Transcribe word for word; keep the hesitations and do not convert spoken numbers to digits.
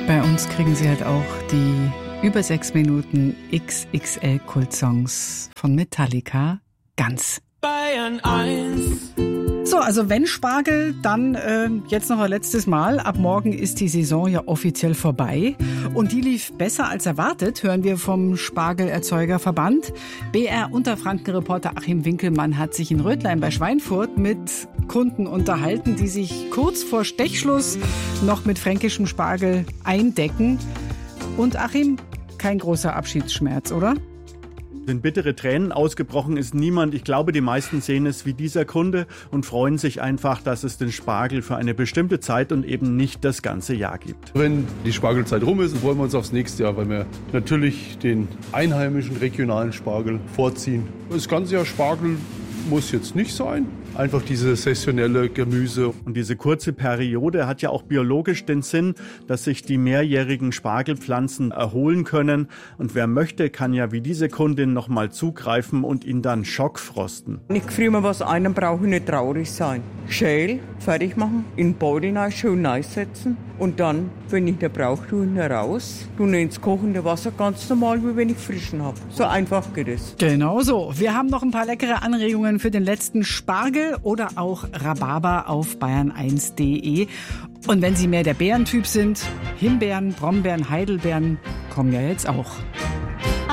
Bei uns kriegen Sie halt auch die über sechs Minuten X X L-Kultsongs von Metallica ganz. Bayern eins. So, also wenn Spargel, dann äh, jetzt noch ein letztes Mal. Ab morgen ist die Saison ja offiziell vorbei. Und die lief besser als erwartet, hören wir vom Spargelerzeugerverband. B R-Unterfranken-Reporter Achim Winkelmann hat sich in Rötlein bei Schweinfurt mit Kunden unterhalten, die sich kurz vor Stechschluss noch mit fränkischem Spargel eindecken. Und Achim, kein großer Abschiedsschmerz, oder? Sind bittere Tränen ausgebrochen, ist niemand. Ich glaube, die meisten sehen es wie dieser Kunde und freuen sich einfach, dass es den Spargel für eine bestimmte Zeit und eben nicht das ganze Jahr gibt. Wenn die Spargelzeit rum ist, freuen wir uns aufs nächste Jahr, weil wir natürlich den einheimischen regionalen Spargel vorziehen. Das ganze Jahr Spargel muss jetzt nicht sein. Einfach dieses saisonelle Gemüse. Und diese kurze Periode hat ja auch biologisch den Sinn, dass sich die mehrjährigen Spargelpflanzen erholen können. Und wer möchte, kann ja wie diese Kundin nochmal zugreifen und ihn dann schockfrosten. Ich friere mir was ein, dann brauche ich nicht traurig sein. Schäl, fertig machen, in den Beutel rein, schön setzen und dann, wenn ich den brauche, tue ich ihn raus, tue ihn ins kochende Wasser, ganz normal, wie wenn ich frischen habe. So einfach geht es. Genau so. Wir haben noch ein paar leckere Anregungen für den letzten Spargel oder auch Rhabarber auf bayern eins punkt de. Und wenn Sie mehr der Beerentyp sind, Himbeeren, Brombeeren, Heidelbeeren kommen ja jetzt auch.